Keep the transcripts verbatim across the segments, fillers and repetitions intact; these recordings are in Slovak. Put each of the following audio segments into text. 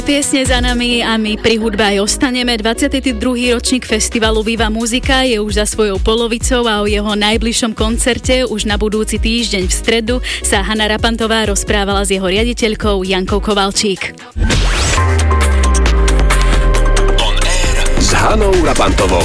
Piesne za nami a my pri hudbe aj ostaneme. dvadsiaty druhý ročník festivalu Viva Muzika je už za svojou polovicou a o jeho najbližšom koncerte už na budúci týždeň v stredu sa Hana Rapantová rozprávala s jeho riaditeľkou Jankou Kovalčík. On Air s Hanou Rapantovou.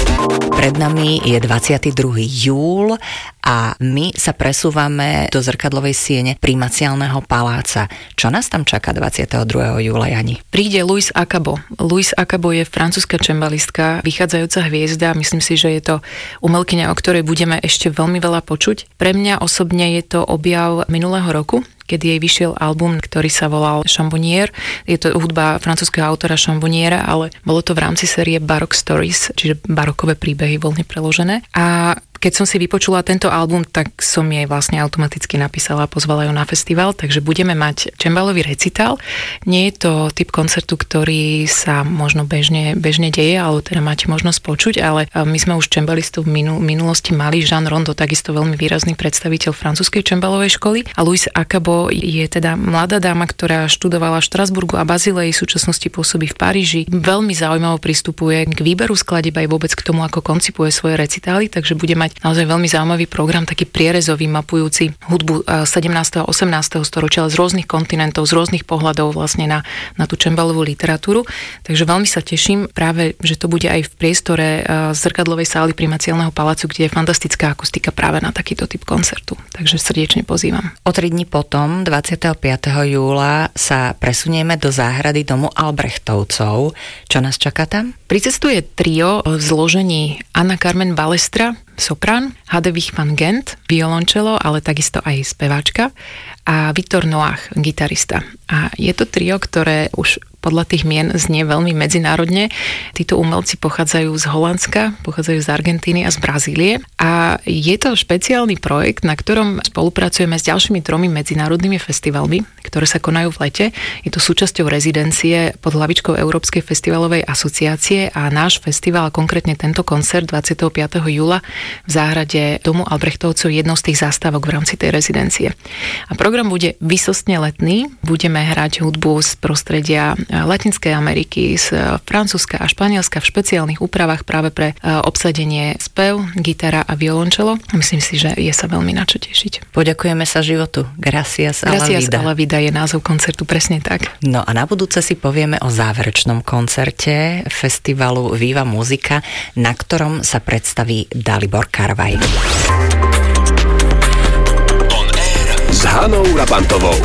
Pred nami je dvadsiaty druhý júl a my sa presúvame do zrkadlovej siene Primaciálneho paláca. Čo nás tam čaká dvadsiateho druhého júla, Jani? Príde Luis Acabo. Luis Acabo je francúzska čembalistka, vychádzajúca hviezda. Myslím si, že je to umelkyňa, o ktorej budeme ešte veľmi veľa počuť. Pre mňa osobne je to objav minulého roku, kedy jej vyšiel album, ktorý sa volal Chambonnière. Je to hudba francúzskeho autora Chambonniera, ale bolo to v rámci série Baroque Stories, čiže barokové príbehy voľne preložené. A keď som si vypočula tento album, tak som jej vlastne automaticky napísala a pozvala ju na festival, takže budeme mať čembalový recital. Nie je to typ koncertu, ktorý sa možno bežne, bežne deje, ale teda máte možnosť počuť, ale my sme už čembalistov v minul- minulosti mali. Jean Rondo, takisto veľmi výrazný predstaviteľ francúzskej čembalovej školy, a Luis Acabo je teda mladá dáma, ktorá študovala v Štrasburgu a Bazileji, v súčasnosti pôsobí v Paríži. Veľmi zaujímavo pristupuje k výberu skladieb aj vôbec k tomu, ako koncipuje svoje recitály, takže bude mať naozaj veľmi zaujímavý program, taký prierezový, mapujúci hudbu sedemnásteho a osemnásteho storočia z rôznych kontinentov, z rôznych pohľadov vlastne na, na tú čembalovú literatúru. Takže veľmi sa teším práve, že to bude aj v priestore zrkadlovej sály Primaciálneho palácu, kde je fantastická akustika práve na takýto typ koncertu. Takže srdečne pozývam. O tri dni potom, dvadsiateho piateho júla, sa presunieme do záhrady domu Albrechtovcov. Čo nás čaká tam? Pricestuje trio v zložení Anna Carmen Balestra, soprán, Hadewig van Gent, violončelo, ale takisto aj speváčka, a Viktor Noach, gitarista. A je to trio, ktoré už podľa tých mien znie veľmi medzinárodne. Títo umelci pochádzajú z Holandska, pochádzajú z Argentíny a z Brazílie. A je to špeciálny projekt, na ktorom spolupracujeme s ďalšími tromi medzinárodnými festivalmi, ktoré sa konajú v lete. Je to súčasťou rezidencie pod hlavičkou Európskej festivalovej asociácie a náš festival, konkrétne tento koncert dvadsiateho piateho júla v záhrade domu Albrechtovcov, jednou z tých zástavok v rámci tej rezidencie. A program bude výsostne letný. Budeme hrať hudbu z prostredia Latinskej Ameriky, z Francúzska a Španielska v špeciálnych úpravách práve pre obsadenie spev, gitara a violončelo. Myslím si, že je sa veľmi na čo tešiť. Poďakujeme sa životu. Gracias a la vida. Gracias a la vida je názov koncertu, presne tak. No a na budúce si povieme o záverečnom koncerte festivalu Viva Muzika, na ktorom sa predstaví Dalibor Karvaj. On Air s Hanou Rapantovou.